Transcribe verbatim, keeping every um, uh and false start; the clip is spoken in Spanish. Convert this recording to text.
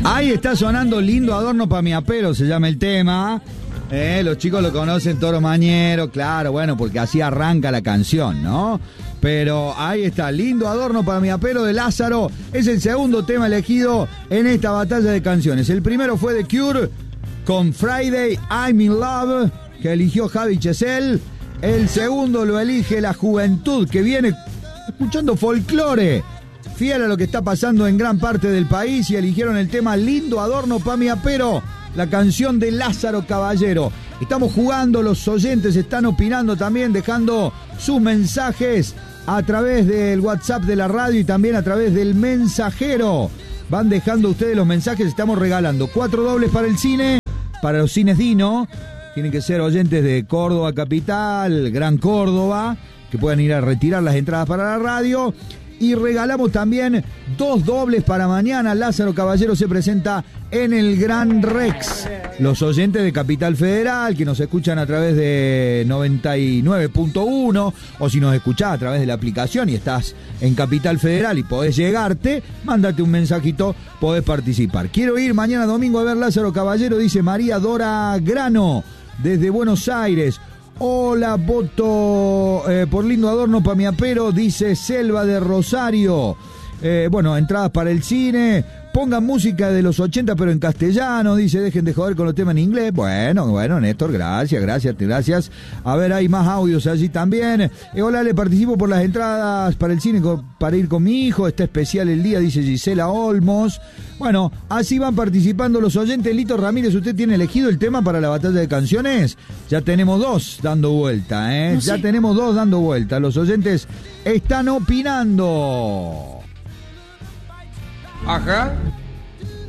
Ahí está sonando Lindo Adorno para mi apelo, se llama el tema. Eh, los chicos lo conocen, Toro Mañero, claro, bueno, porque así arranca la canción, ¿no? Pero ahí está, Lindo Adorno para mi apelo de Lázaro. Es el segundo tema elegido en esta batalla de canciones. El primero fue The Cure con Friday, I'm in Love, que eligió Javi Chesel. El segundo lo elige la juventud, que viene escuchando folclore, fiel a lo que está pasando en gran parte del país, y eligieron el tema Lindo Adorno pa' mi apero, la canción de Lázaro Caballero. Estamos jugando, los oyentes están opinando también, dejando sus mensajes a través del WhatsApp de la radio y también a través del mensajero. Van dejando ustedes los mensajes, estamos regalando cuatro dobles para el cine, para los cines Dino. Tienen que ser oyentes de Córdoba Capital, Gran Córdoba, que puedan ir a retirar las entradas para la radio. Y regalamos también dos dobles para mañana. Lázaro Caballero se presenta en el Gran Rex. Los oyentes de Capital Federal, que nos escuchan a través de noventa y nueve punto uno, o si nos escuchás a través de la aplicación y estás en Capital Federal y podés llegarte, mándate un mensajito, podés participar. Quiero ir mañana domingo a ver Lázaro Caballero, dice María Dora Grano, desde Buenos Aires. Hola, voto eh, por Lindo Adorno para mi apero, dice Selva de Rosario. Eh, bueno, entradas para el cine. Pongan música de los ochenta pero en castellano, dice, dejen de joder con los temas en inglés. Bueno, bueno, Néstor, gracias, gracias, gracias. A ver, hay más audios allí también. Eh, hola, le participo por las entradas para el cine para ir con mi hijo. Está especial el día, dice Gisela Olmos. Bueno, así van participando los oyentes. Lito Ramírez, ¿usted tiene elegido el tema para la batalla de canciones? Ya tenemos dos dando vuelta, ¿eh? No sé. Ya tenemos dos dando vuelta. Los oyentes están opinando. Ajá.